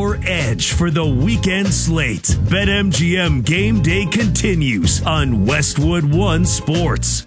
your edge for the weekend slate. BetMGM Game Day continues on Westwood One Sports.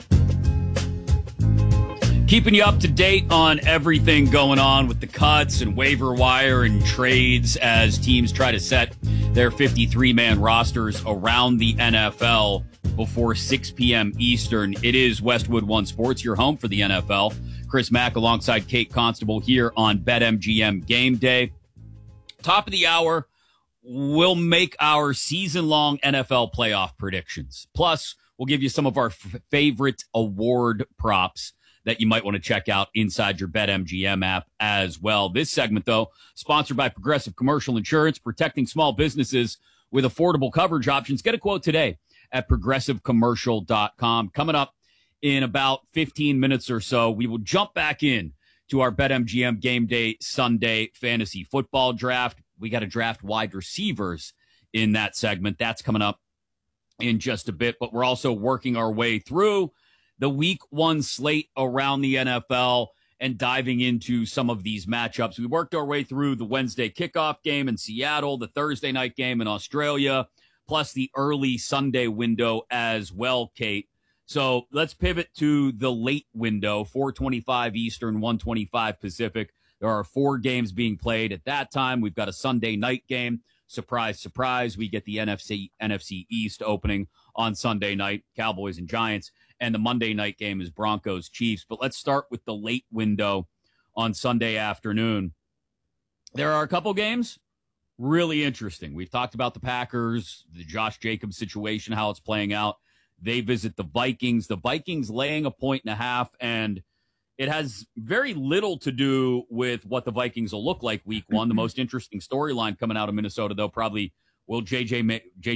Keeping you up to date on everything going on with the cuts and waiver wire and trades as teams try to set their 53-man rosters around the NFL before 6 p.m. Eastern. It is Westwood One Sports, your home for the NFL. Chris Mack alongside Kate Constable here on BetMGM Game Day. Top of the hour, we'll make our season-long NFL playoff predictions. Plus, we'll give you some of our favorite award props that you might want to check out inside your BetMGM app as well. This segment, though, sponsored by Progressive Commercial Insurance, protecting small businesses with affordable coverage options. Get a quote today at progressivecommercial.com. Coming up in about 15 minutes or so, we will jump back in to our BetMGM Game Day Sunday fantasy football draft. We got to draft wide receivers in that segment. That's coming up in just a bit, but we're also working our way through the week one slate around the NFL and diving into some of these matchups. We worked our way through the Wednesday kickoff game in Seattle, the Thursday night game in Australia, plus the early Sunday window as well, Kate. So let's pivot to the late window, 4:25 Eastern, 1:25 Pacific. There are 4 games being played at that time. We've got a Sunday night game. Surprise, surprise. We get the NFC East opening on Sunday night, Cowboys and Giants. And the Monday night game is Broncos Chiefs. But let's start with the late window on Sunday afternoon. There are a couple games really interesting. We've talked about the Packers, the Josh Jacobs situation, how it's playing out. They visit the Vikings. The Vikings laying 1.5, and it has very little to do with what the Vikings will look like week one. The most interesting storyline coming out of Minnesota, though, probably will J.J.